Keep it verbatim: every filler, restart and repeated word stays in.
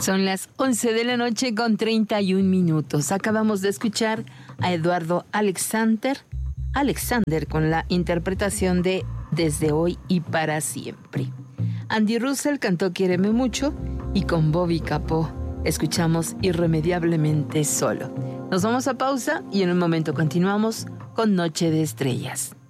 Son las once de la noche con treinta y un minutos. Acabamos de escuchar a Eduardo Alexander, Alexander con la interpretación de Desde hoy y para siempre. Andy Russell cantó Quiéreme mucho y con Bobby Capó escuchamos Irremediablemente solo. Nos vamos a pausa y en un momento continuamos con Noche de Estrellas.